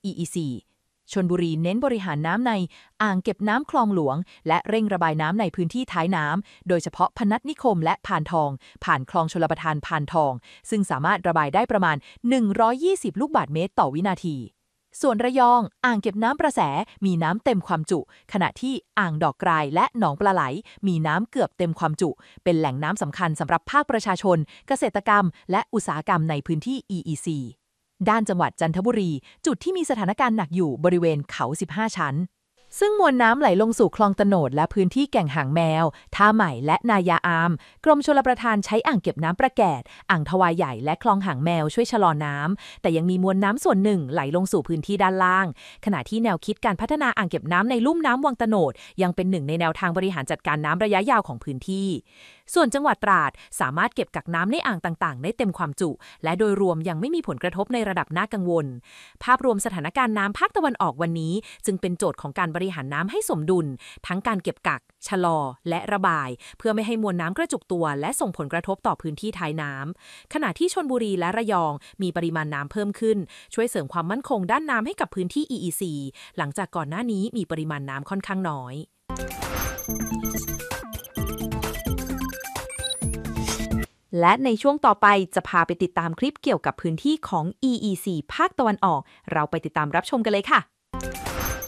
EEC ชลบุรีเน้นบริหารน้ำในอ่างเก็บน้ำคลองหลวงและเร่งระบายน้ำในพื้นที่ท้ายน้ำโดยเฉพาะพนัสนิคมและพานทองผ่านคลองชลประทานพานทองซึ่งสามารถระบายได้ประมาณ120ลูกบาศก์เมตรต่อวินาทีส่วนระยองอ่างเก็บน้ำประแสมีน้ำเต็มความจุขณะที่อ่างดอกกรายและหนองปลาไหลมีน้ำเกือบเต็มความจุเป็นแหล่งน้ำสำคัญสำหรับภาคประชาชนเกษตรกรรมและอุตสาหกรรมในพื้นที่ EEC ด้านจังหวัดจันทบุรีจุดที่มีสถานการณ์หนักอยู่บริเวณเขา15ชั้นซึ่งมวลน้ำไหลลงสู่คลองตโนดและพื้นที่แก่งหางแมวท่าใหม่และนายาอามกรมชลประทานใช้อ่างเก็บน้ำประแกดอ่างทวายใหญ่และคลองหางแมวช่วยชะลอน้ำแต่ยังมีมวลน้ำส่วนหนึ่งไหลลงสู่พื้นที่ด้านล่างขณะที่แนวคิดการพัฒนาอ่างเก็บน้ำในลุ่มน้ำวังตโนดยังเป็นหนึ่งในแนวทางบริหารจัดการน้ำระยะยาวของพื้นที่ส่วนจังหวัดตราดสามารถเก็บกักน้ำในอ่างต่างๆได้เต็มความจุและโดยรวมยังไม่มีผลกระทบในระดับน่ากังวลภาพรวมสถานการณ์น้ำภาคตะวันออกวันนี้จึงเป็นโจทย์ของการบริหารน้ำให้สมดุลทั้งการเก็บกักชะลอและระบายเพื่อไม่ให้มวลน้ำกระจุกตัวและส่งผลกระทบต่อพื้นที่ท้ายน้ำขณะที่ชลบุรีและระยองมีปริมาณน้ำเพิ่มขึ้นช่วยเสริมความมั่นคงด้านน้ำให้กับพื้นที่ EEC หลังจากก่อนหน้านี้มีปริมาณน้ำค่อนข้างน้อยและในช่วงต่อไปจะพาไปติดตามคลิปเกี่ยวกับพื้นที่ของ EEC ภาคตะวันออกเราไปติดตามรับชมกันเลยค่ะ